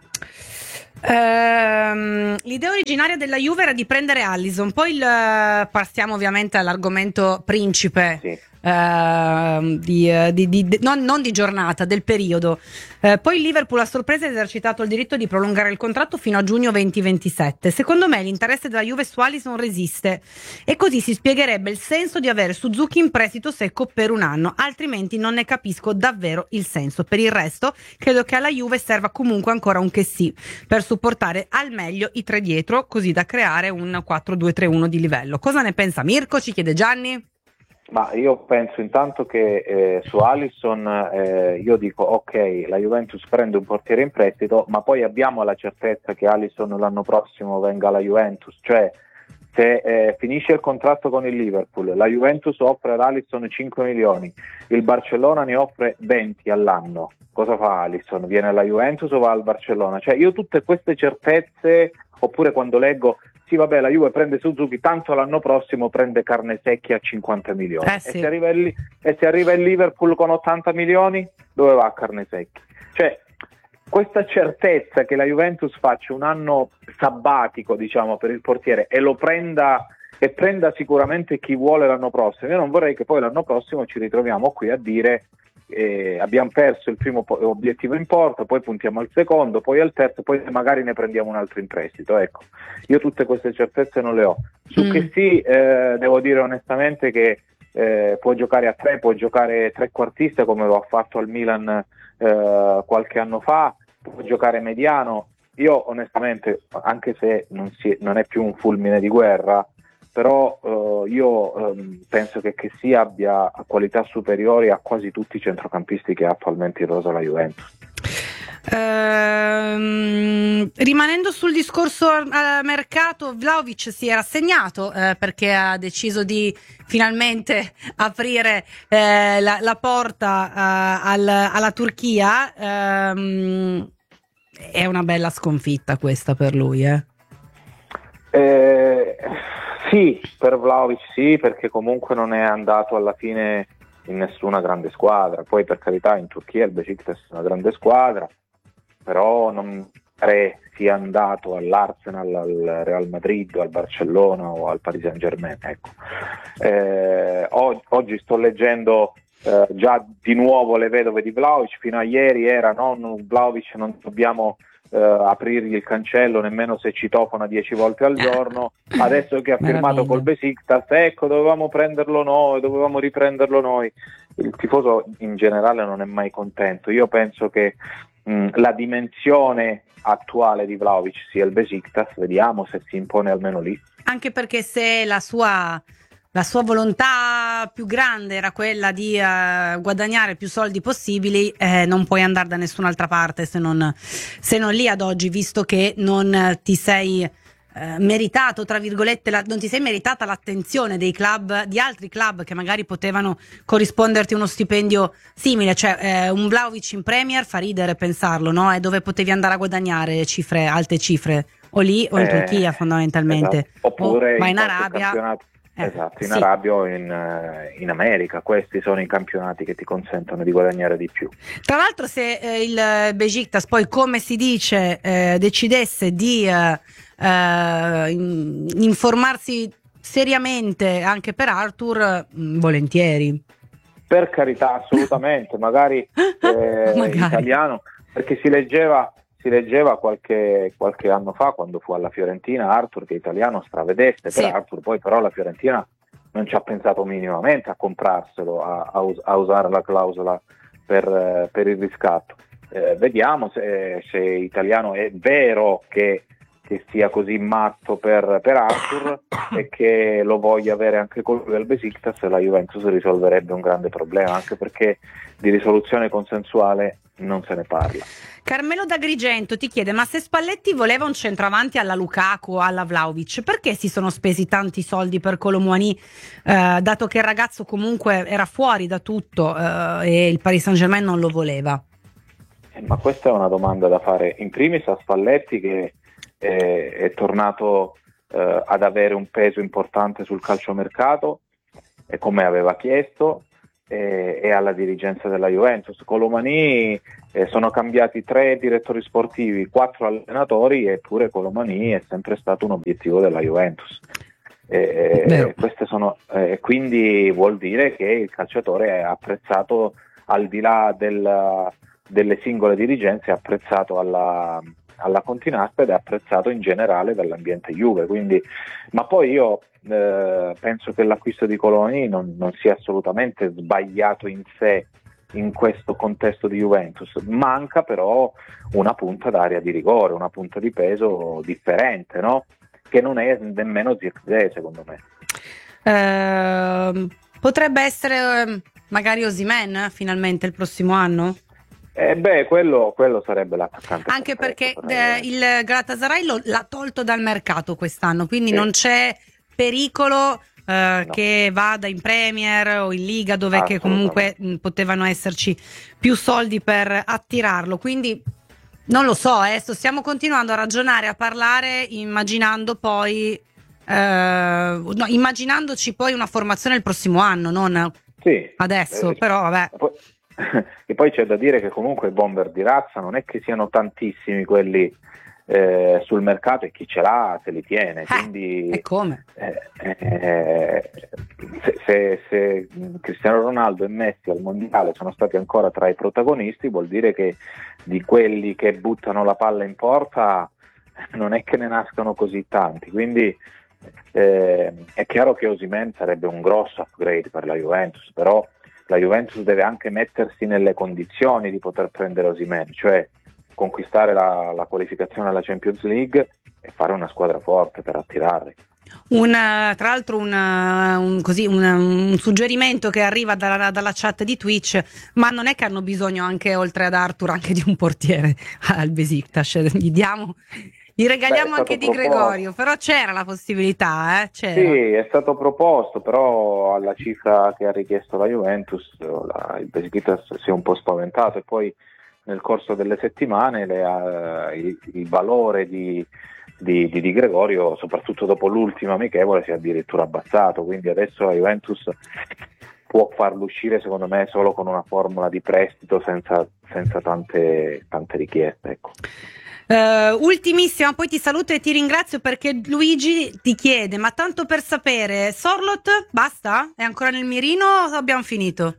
Ehm, l'idea originaria della Juve era di prendere Alisson, poi il, passiamo ovviamente all'argomento principe. Sì. Uh, di, di, di, di, non, non di giornata, del periodo. Uh, poi il Liverpool a sorpresa ha esercitato il diritto di prolungare il contratto fino a giugno duemilaventisette. Secondo me l'interesse della Juve su Alisson resiste, e così si spiegherebbe il senso di avere Suzuki in prestito secco per un anno, altrimenti non ne capisco davvero il senso. Per il resto credo che alla Juve serva comunque ancora un che sì per supportare al meglio i tre dietro, così da creare un quattro due tre uno di livello. Cosa ne pensa Mirko? Ci chiede Gianni. Ma io penso intanto che eh, su Alisson eh, io dico ok, la Juventus prende un portiere in prestito, ma poi abbiamo la certezza che Alisson l'anno prossimo venga alla Juventus, cioè se eh, finisce il contratto con il Liverpool, la Juventus offre ad Alisson cinque milioni, il Barcellona ne offre venti all'anno, cosa fa Alisson? Viene alla Juventus o va al Barcellona? Cioè io tutte queste certezze, oppure quando leggo sì vabbè la Juve prende Suzuki, tanto l'anno prossimo prende Carnesecchi a cinquanta milioni, eh sì. e, se arriva il, e se arriva il Liverpool con ottanta milioni, dove va Carnesecchi? Cioè questa certezza che la Juventus faccia un anno sabbatico, diciamo, per il portiere e lo prenda e prenda sicuramente chi vuole l'anno prossimo, io non vorrei che poi l'anno prossimo ci ritroviamo qui a dire eh, abbiamo perso il primo po- obiettivo in porta, poi puntiamo al secondo, poi al terzo, poi magari ne prendiamo un altro in prestito. Ecco, io tutte queste certezze non le ho. Su mm. che sì, eh, devo dire onestamente che eh, può giocare a tre, può giocare trequartista come lo ha fatto al Milan eh, qualche anno fa, può giocare mediano. Io onestamente, anche se non, si, non è più un fulmine di guerra, però uh, io um, penso che, che si abbia qualità superiori a quasi tutti i centrocampisti che ha attualmente in rosa la Juventus. Ehm, rimanendo sul discorso al mercato, Vlahovic si era assegnato eh, perché ha deciso di finalmente aprire eh, la, la porta eh, al, alla Turchia. Ehm, è una bella sconfitta questa per lui, eh? Eh, sì, per Vlahovic sì, perché comunque non è andato alla fine in nessuna grande squadra. Poi per carità in Turchia il Beşiktaş è una grande squadra, però non pare sia andato all'Arsenal, al Real Madrid, al Barcellona o al Paris Saint-Germain. Ecco. Eh, oggi, oggi sto leggendo eh, già di nuovo le vedove di Vlahovic. Fino a ieri era no, Vlahovic non dobbiamo Uh, aprirgli il cancello nemmeno se citofona dieci volte al giorno. Adesso che ha firmato col Beşiktaş, ecco, dovevamo prenderlo noi, dovevamo riprenderlo noi. Il tifoso in generale non è mai contento. Io penso che mh, la dimensione attuale di Vlahovic sia il Beşiktaş, vediamo se si impone almeno lì. Anche perché se la sua La sua volontà più grande era quella di uh, guadagnare più soldi possibili, eh, non puoi andare da nessun'altra parte se non, se non lì ad oggi, visto che non ti sei eh, meritato, tra virgolette, la, non ti sei meritata l'attenzione dei club, di altri club che magari potevano corrisponderti uno stipendio simile. Cioè eh, un Vlahovic in Premier fa ridere pensarlo, no? È dove potevi andare a guadagnare cifre, alte cifre, o lì o in eh, Turchia fondamentalmente, esatto. Oppure o, ma in, in Arabia. Eh, esatto, in sì. Arabia o in, in America. Questi sono i campionati che ti consentono di guadagnare di più. Tra l'altro, se eh, il Beşiktaş poi, come si dice, eh, decidesse di eh, eh, informarsi seriamente anche per Arthur, mh, volentieri. Per carità, assolutamente, magari, eh, magari in italiano, perché si leggeva si leggeva qualche, qualche anno fa, quando fu alla Fiorentina, Arthur, che italiano stravedeste Sì. per Arthur, poi però la Fiorentina non ci ha pensato minimamente a comprarselo, a, a, us- a usare la clausola per, eh, per il riscatto. Eh, vediamo se, se italiano è vero che, che sia così matto per, per Arthur e che lo voglia avere anche con lui al Besiktas, la Juventus risolverebbe un grande problema, anche perché di risoluzione consensuale non se ne parla. Carmelo d'Agrigento ti chiede: ma se Spalletti voleva un centravanti alla Lukaku o alla Vlahovic, perché si sono spesi tanti soldi per Colomouani, eh, dato che il ragazzo comunque era fuori da tutto eh, e il Paris Saint-Germain non lo voleva? Eh, ma questa è una domanda da fare in primis a Spalletti, che eh, è tornato eh, ad avere un peso importante sul calciomercato, e come aveva chiesto, e, e alla dirigenza della Juventus. Colomani, eh, sono cambiati tre direttori sportivi, quattro allenatori, eppure Colomani è sempre stato un obiettivo della Juventus. Eh, queste sono, eh, quindi vuol dire che il calciatore è apprezzato, al di là del, delle singole dirigenze, è apprezzato alla, alla Continaspa ed è apprezzato in generale dall'ambiente Juve. Quindi, ma poi io eh, penso che l'acquisto di Colomani non, non sia assolutamente sbagliato in sé in questo contesto di Juventus. Manca però una punta d'area di rigore, una punta di peso differente, no? Che non è nemmeno Zirkzee, secondo me. Eh, potrebbe essere eh, magari Osimhen finalmente il prossimo anno? Eh beh, quello, quello sarebbe l'attaccante. Anche perché per eh, il Galatasaray lo, l'ha tolto dal mercato quest'anno, quindi Sì. non c'è pericolo eh, No. che vada in Premier o in Liga, dove che comunque mh, potevano esserci più soldi per attirarlo. Quindi non lo so, eh, sto- stiamo continuando a ragionare, a parlare, immaginando poi eh, no, immaginandoci poi una formazione il prossimo anno, non Sì. adesso, Eh, però vabbè. Poi, e poi c'è da dire che comunque i bomber di razza non è che siano tantissimi quelli eh, sul mercato, e chi ce l'ha se li tiene. Quindi E come? eh, eh, se, se, se Cristiano Ronaldo e Messi al mondiale sono stati ancora tra i protagonisti, vuol dire che di quelli che buttano la palla in porta non è che ne nascano così tanti. Quindi eh, è chiaro che Osimhen sarebbe un grosso upgrade per la Juventus, però la Juventus deve anche mettersi nelle condizioni di poter prendere Osimhen, cioè conquistare la, la qualificazione alla Champions League e fare una squadra forte per attirarli. Un, eh, tra l'altro un, eh, un, così, un, un suggerimento che arriva dalla, dalla chat di Twitch: ma non è che hanno bisogno anche, oltre ad Arthur, anche di un portiere al Besiktas? Gli diamo, gli regaliamo Beh, è anche stato di proposto. Gregorio, però c'era la possibilità, eh? C'era. Sì, è stato proposto, però alla cifra che ha richiesto la Juventus la, il Besiktas si è un po' spaventato, e poi nel corso delle settimane le, uh, il, il valore di, di, di Di Gregorio, soprattutto dopo l'ultima amichevole, si è addirittura abbassato. Quindi adesso la Juventus può farlo uscire, secondo me, solo con una formula di prestito, senza, senza tante, tante richieste, ecco. Uh, ultimissima, poi ti saluto e ti ringrazio, perché Luigi ti chiede: ma tanto per sapere, Sorloth basta? È ancora nel mirino o abbiamo finito?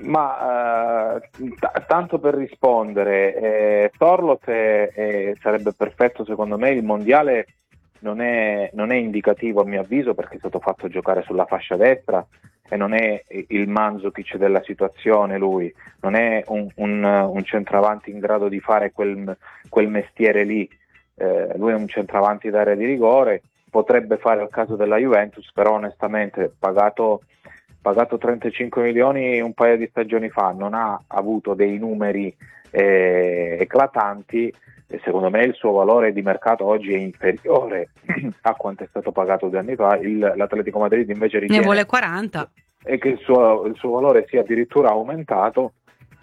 Ma eh, t- tanto per rispondere, eh, Sorloth è- è- sarebbe perfetto secondo me. Il mondiale non è, non è indicativo a mio avviso, perché è stato fatto giocare sulla fascia destra e non è il Mandzukic della situazione. Lui non è un, un, un centravanti in grado di fare quel, quel mestiere lì. Eh, lui è un centravanti d'area di rigore, potrebbe fare il caso della Juventus, però onestamente pagato pagato trentacinque milioni un paio di stagioni fa, non ha avuto dei numeri eh, eclatanti, e secondo me il suo valore di mercato oggi è inferiore a quanto è stato pagato due anni fa. Il, l'Atletico Madrid invece Ne ritiene vuole quaranta. e che il suo, il suo valore sia addirittura aumentato.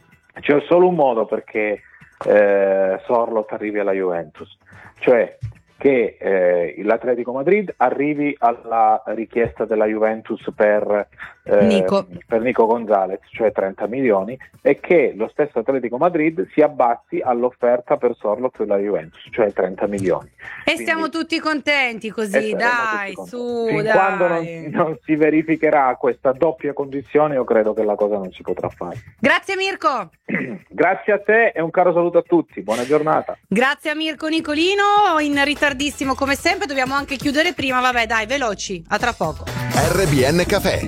C'è solo un modo perché eh, Sorloth arrivi alla Juventus, cioè che eh, l'Atletico Madrid arrivi alla richiesta della Juventus per eh, Nico. per Nico Gonzalez, cioè trenta milioni, e che lo stesso Atletico Madrid si abbassi all'offerta per Sorloth della Juventus, cioè trenta milioni. E Quindi, stiamo tutti contenti così, dai, tutti su, fin dai. quando non, non si verificherà questa doppia condizione, io credo che la cosa non si potrà fare. Grazie Mirko. Grazie a te e un caro saluto a tutti, buona giornata. Grazie a Mirko Nicolino, in ritardissimo come sempre, dobbiamo anche chiudere prima, vabbè dai, veloci, a tra poco. R B N Café.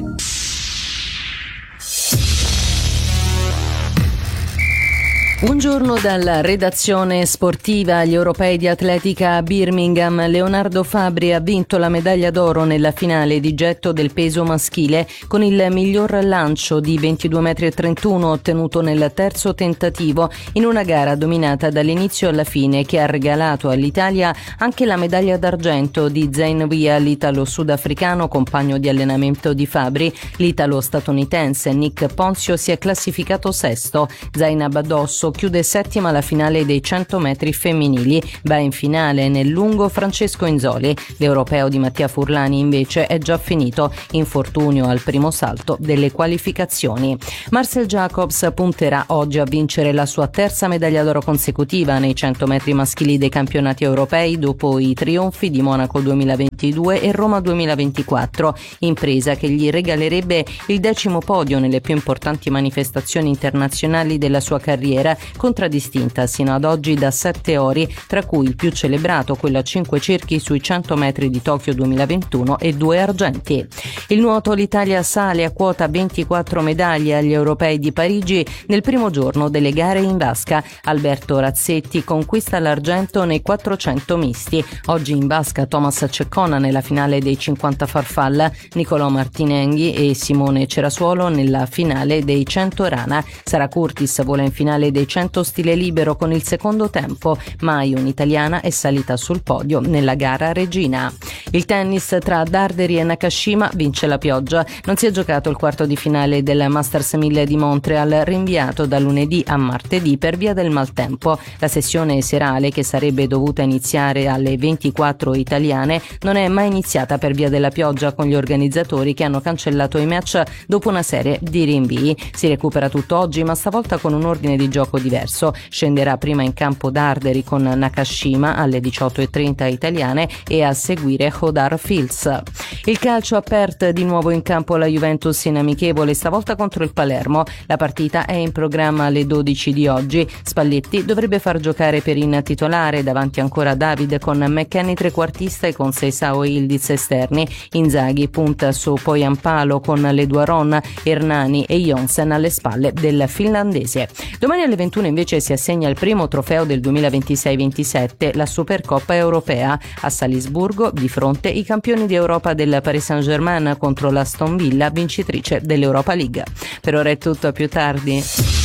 Buongiorno dalla redazione sportiva. Agli europei di atletica a Birmingham, Leonardo Fabri ha vinto la medaglia d'oro nella finale di getto del peso maschile con il miglior lancio di ventidue metri e trentuno ottenuto nel terzo tentativo in una gara dominata dall'inizio alla fine, che ha regalato all'Italia anche la medaglia d'argento di Zain Weah, l'italo-sudafricano compagno di allenamento di Fabri. L'italo-statunitense Nick Ponzio si è classificato sesto. Zainab Addosso chiude settima la finale dei cento metri femminili. Va in finale nel lungo Francesco Inzoli. L'europeo di Mattia Furlani invece è già finito, infortunio al primo salto delle qualificazioni. Marcel Jacobs punterà oggi a vincere la sua terza medaglia d'oro consecutiva nei cento metri maschili dei campionati europei dopo i trionfi di Monaco duemilaventidue e Roma duemilaventiquattro, impresa che gli regalerebbe il decimo podio nelle più importanti manifestazioni internazionali della sua carriera, contraddistinta sino ad oggi da sette ori, tra cui il più celebrato, quello a cinque cerchi sui cento metri di Tokyo duemilaventuno, e due argenti. Il nuoto, l'Italia sale a quota ventiquattro medaglie agli europei di Parigi nel primo giorno delle gare in vasca. Alberto Razzetti conquista l'argento nei quattrocento misti. Oggi in vasca Thomas Ceccona nella finale dei cinquanta farfalla, Nicolò Martinenghi e Simone Cerasuolo nella finale dei cento rana. Sara Curtis vola in finale dei cento stile libero con il secondo tempo, mai un'italiana è salita sul podio nella gara regina. Il tennis tra Darderi e Nakashima, vince la pioggia. Non si è giocato il quarto di finale del Masters mille di Montreal, rinviato da lunedì a martedì per via del maltempo. La sessione serale, che sarebbe dovuta iniziare alle ventiquattro italiane, non è mai iniziata per via della pioggia, con gli organizzatori che hanno cancellato i match dopo una serie di rinvii. Si recupera tutto oggi, ma stavolta con un ordine di gioco diverso. Scenderà prima in campo Darderi con Nakashima alle diciotto e trenta italiane e a seguire Hodar Fields. Il calcio a Perth, di nuovo in campo la Juventus in amichevole, stavolta contro il Palermo. La partita è in programma alle dodici di oggi. Spalletti dovrebbe far giocare Perin titolare, davanti ancora David con McKennie trequartista e con Seisao e Ildiz esterni. Inzaghi punta su Poyampalo con Leduaron, Hernani e Jonsen alle spalle del finlandese. Domani alle ventuno invece si assegna il primo trofeo del duemilaventisei ventisette, la Supercoppa europea. A Salisburgo, di fronte i campioni d'Europa del Paris Saint-Germain contro l'Aston Villa, vincitrice dell'Europa League. Per ora è tutto, a più tardi.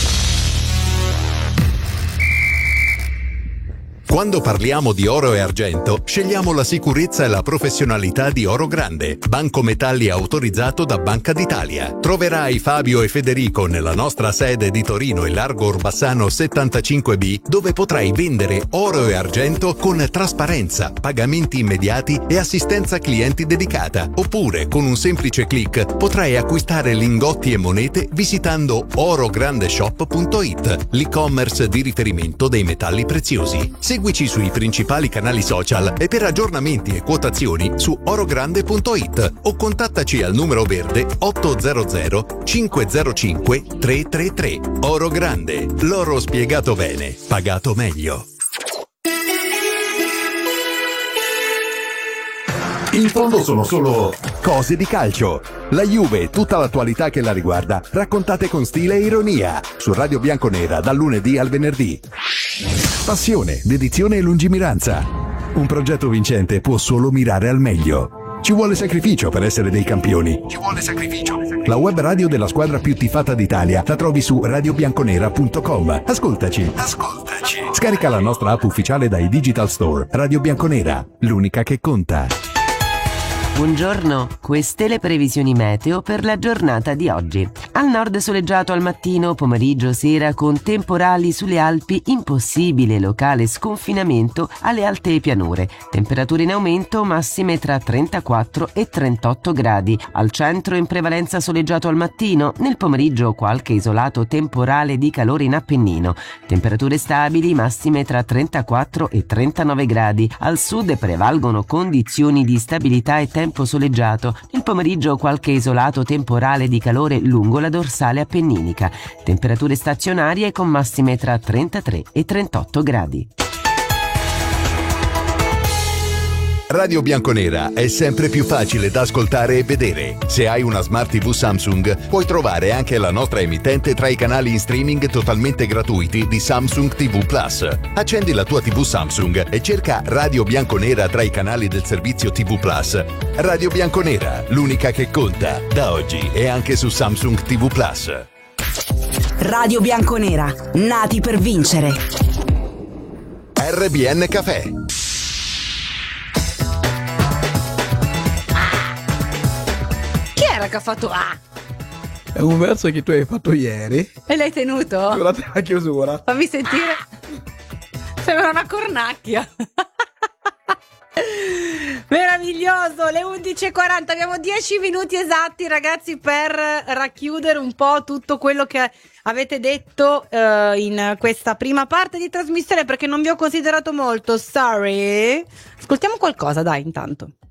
Quando parliamo di oro e argento, scegliamo la sicurezza e la professionalità di Oro Grande, banco metalli autorizzato da Banca d'Italia. Troverai Fabio e Federico nella nostra sede di Torino in Largo Orbassano settantacinque B, dove potrai vendere oro e argento con trasparenza, pagamenti immediati e assistenza clienti dedicata. Oppure, con un semplice click, potrai acquistare lingotti e monete visitando orograndeshop punto it, l'e-commerce di riferimento dei metalli preziosi. Seguici sui principali canali social e per aggiornamenti e quotazioni su orogrande punto it o contattaci al numero verde ottocento cinquecentocinque trecentotrentatré. Oro Grande, l'oro spiegato bene, pagato meglio. In fondo sono solo cose di calcio. La Juve, tutta l'attualità che la riguarda, raccontate con stile e ironia, su Radio Bianconera dal lunedì al venerdì. Passione, dedizione e lungimiranza. Un progetto vincente può solo mirare al meglio. Ci vuole sacrificio per essere dei campioni. Ci vuole sacrificio. La web radio della squadra più tifata d'Italia la trovi su radio bianconera punto com. Ascoltaci. Ascoltaci. Scarica la nostra app ufficiale dai Digital Store. Radio Bianconera, l'unica che conta. Buongiorno, queste le previsioni meteo per la giornata di oggi. Al nord soleggiato al mattino, pomeriggio, sera con temporali sulle Alpi, impossibile locale sconfinamento alle alte pianure. Temperature in aumento, massime tra trentaquattro e trentotto gradi. Al centro in prevalenza soleggiato al mattino, nel pomeriggio qualche isolato temporale di calore in Appennino. Temperature stabili, massime tra trentaquattro e trentanove gradi. Al sud prevalgono condizioni di stabilità e tempo soleggiato. Nel pomeriggio qualche isolato temporale di calore lungo la dorsale appenninica. Temperature stazionarie con massime tra trentatré e trentotto gradi. Radio Bianconera è sempre più facile da ascoltare e vedere. Se hai una Smart tivù Samsung, puoi trovare anche la nostra emittente tra i canali in streaming totalmente gratuiti di Samsung tivù Plus. Accendi la tua tivù Samsung e cerca Radio Bianconera tra i canali del servizio tivù Plus. Radio Bianconera, l'unica che conta, da oggi e anche su Samsung tivù Plus. Radio Bianconera, nati per vincere. R B N Café. Chi era che ha fatto ah? È un verso che tu hai fatto ieri E l'hai tenuto? durante la chiusura. Fammi sentire. Sembra una cornacchia. Meraviglioso, le undici e quaranta, abbiamo dieci minuti esatti ragazzi per racchiudere un po' tutto quello che avete detto uh, in questa prima parte di trasmissione, perché non vi ho considerato molto, sorry. Ascoltiamo qualcosa dai intanto.